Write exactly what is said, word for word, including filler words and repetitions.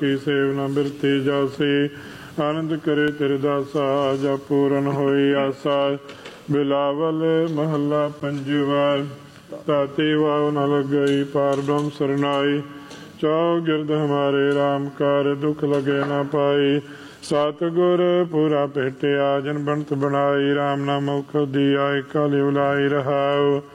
की सेव न बिरती जासी आनंद करे तेरे दासा जा पूरन होई आसा बिलावल महला पंजवा ताती वाव न लग गई पार ब्रह्म सरनाई चौ गिरद हमारे राम कार दुख लगे न पाई सतगुर पूरा भेटिया जन बनत बनाई राम नाम मुख दिया काली उलाई रहाओ